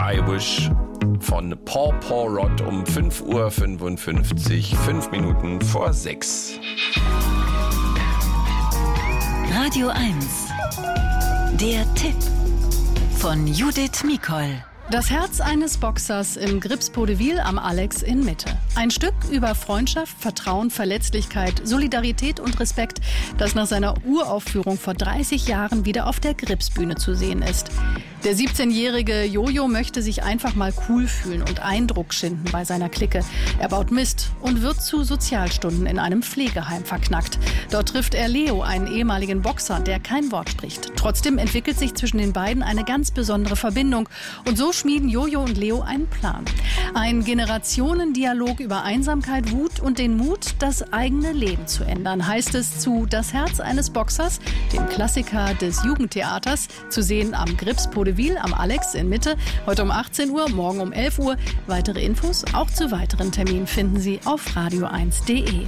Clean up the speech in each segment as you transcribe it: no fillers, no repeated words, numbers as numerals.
I Wish von Paw Paw Rod um 5:55 Uhr, 5 Minuten vor 6. Radio 1, der Tipp von Judith Mikol. Das Herz eines Boxers im Grips Podevil am Alex in Mitte. Ein Stück über Freundschaft, Vertrauen, Verletzlichkeit, Solidarität und Respekt, das nach seiner Uraufführung vor 30 Jahren wieder auf der Gripsbühne zu sehen ist. Der 17-jährige Jojo möchte sich einfach mal cool fühlen und Eindruck schinden bei seiner Clique. Er baut Mist und wird zu Sozialstunden in einem Pflegeheim verknackt. Dort trifft er Leo, einen ehemaligen Boxer, der kein Wort spricht. Trotzdem entwickelt sich zwischen den beiden eine ganz besondere Verbindung. Und so schmieden Jojo und Leo einen Plan. Ein Generationendialog über Einsamkeit, Wut und den Mut, das eigene Leben zu ändern, heißt es zu Das Herz eines Boxers, dem Klassiker des Jugendtheaters, zu sehen am Grips Podevil am Alex in Mitte, heute um 18 Uhr, morgen um 11 Uhr. Weitere Infos auch zu weiteren Terminen finden Sie auf radio1.de.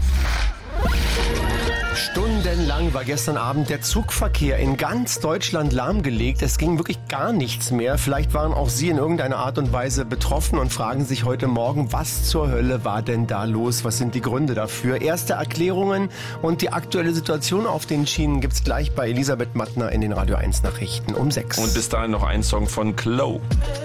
Stundenlang war gestern Abend der Zugverkehr in ganz Deutschland lahmgelegt. Es ging wirklich gar nichts mehr. Vielleicht waren auch Sie in irgendeiner Art und Weise betroffen und fragen sich heute Morgen, was zur Hölle war denn da los? Was sind die Gründe dafür? Erste Erklärungen und die aktuelle Situation auf den Schienen gibt's gleich bei Elisabeth Mattner in den Radio 1 Nachrichten um 6. Und bis dahin noch ein Song von Chloe.